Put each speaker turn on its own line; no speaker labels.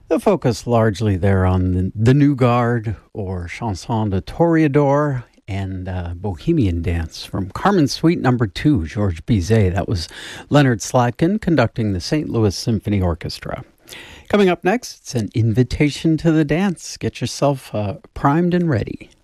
The focus largely there on the New Guard or Chanson de Toreador and Bohemian Dance from Carmen Suite Number 2, Georges Bizet. That was Leonard Slatkin conducting the St. Louis Symphony Orchestra. Coming up next, it's an invitation to the dance. Get yourself primed and ready.